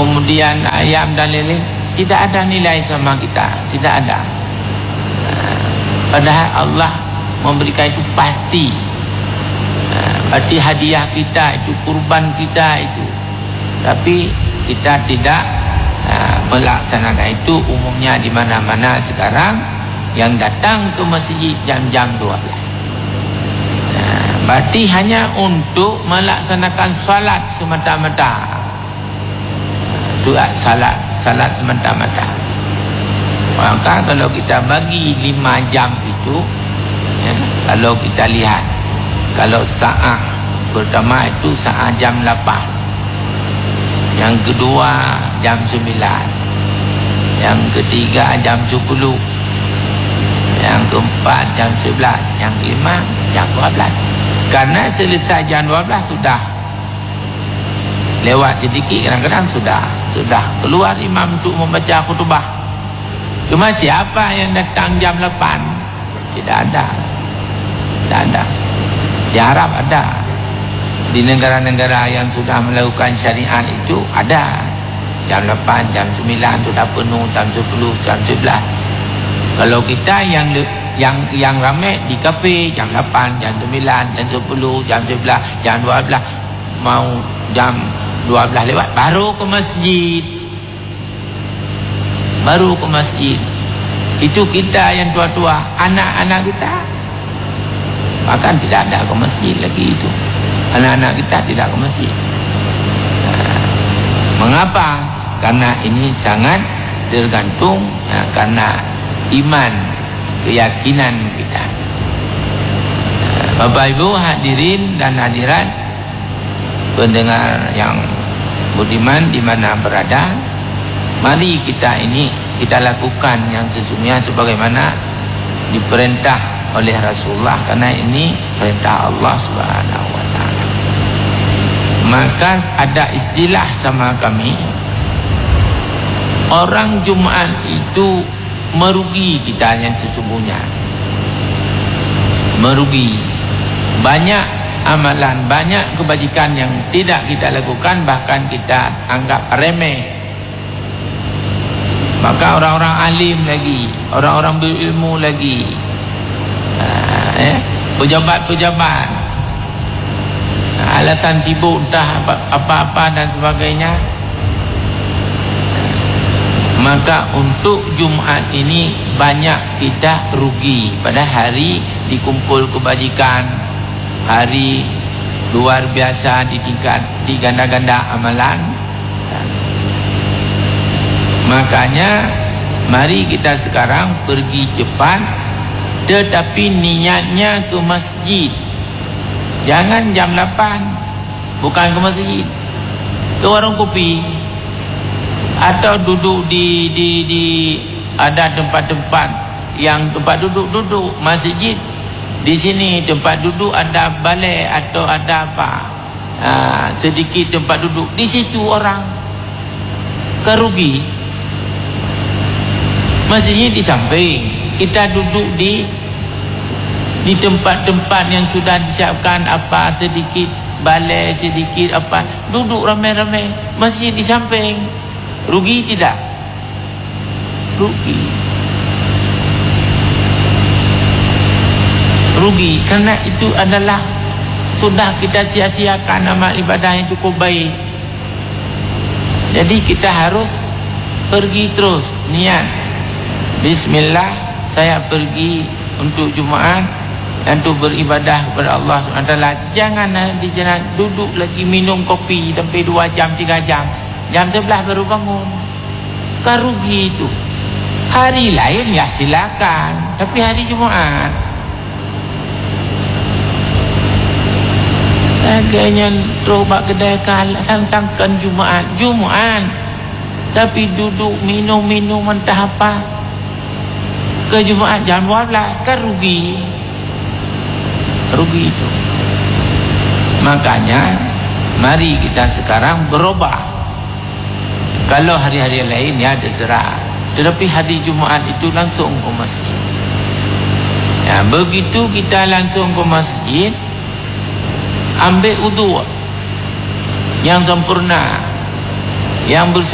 kemudian ayam dan lele, tidak ada nilai sama kita, tidak ada. Padahal Allah memberikan itu pasti. Berarti hadiah kita itu, kurban kita itu. Tapi kita tidak melaksanakan itu. Umumnya di mana-mana sekarang yang datang ke masjid jam-jam 12. Berarti hanya untuk melaksanakan salat semata-mata. Itu salat semata-mata. Maka kalau kita bagi 5 jam itu, kalau kita lihat, kalau saat pertama itu saat jam 8, yang kedua jam 9, yang ketiga jam 10, yang keempat jam 11, yang kelima jam 12. Karena selesai jam 12 sudah lewat sedikit, kadang-kadang sudah keluar imam untuk membaca khutbah. Cuma siapa yang datang jam 8? Tidak ada. Di Arab ada. Di negara-negara yang sudah melakukan syariat itu ada. Jam 8, jam 9 sudah penuh, jam 10, jam 11. Kalau kita yang ramai di kafe jam 8, jam 9, jam 10, jam 11, jam 12, mau jam 12 lewat baru ke masjid. Itu kita yang tua-tua, anak-anak kita bahkan tidak ada ke masjid lagi itu. Anak-anak kita tidak ke masjid. Mengapa? Karena ini sangat tergantung karena iman, keyakinan kita. Bapak Ibu hadirin dan hadirat, pendengar yang budiman di mana berada, mari kita lakukan yang sesungguhnya sebagaimana diperintah oleh Rasulullah, karena ini perintah Allah Subhanahu wa taala. Maka ada istilah sama kami, orang Jumat itu merugi kita yang sesungguhnya. Merugi. Banyak amalan, banyak kebajikan yang tidak kita lakukan, bahkan kita anggap remeh. Maka orang-orang alim lagi, orang-orang berilmu lagi, pejabat-pejabat, alatan sibuk entah apa-apa dan sebagainya. Maka untuk Jumat ini banyak kita rugi. Pada hari dikumpul kebajikan, hari luar biasa diganda-ganda amalan. Makanya mari kita sekarang pergi cepat, tetapi niatnya ke masjid. Jangan jam 8, bukan ke masjid, ke warung kopi, atau duduk di ada tempat-tempat yang tempat duduk masjid. Di sini tempat duduk ada balai atau ada apa, sedikit tempat duduk di situ orang kerugi. Masjidnya di samping, kita duduk di tempat-tempat yang sudah disiapkan, apa sedikit balai, sedikit apa, duduk ramai-ramai. Masjid di samping, rugi tidak? Rugi karena itu adalah sudah kita sia-siakan amal ibadah yang cukup baik. Jadi kita harus pergi terus, niat bismillah, saya pergi untuk Jumaat dan untuk beribadah kepada Allah SWT. Jangan di sana duduk lagi minum kopi sampai 2 jam 3 jam, jam 11 baru bangun. Kan rugi itu. Hari lain ya silakan, tapi hari Jumaat agaknya terobak kedai kalah sangkan Jumaat, tapi duduk minum entah apa ke Jumaat jam 12, kan rugi itu. Makanya mari kita sekarang berubah. Kalau hari-hari lain ya terserah, tetapi hari Jumaat itu langsung ke masjid. Ya, begitu kita langsung ke masjid, ambil wudu yang sempurna, yang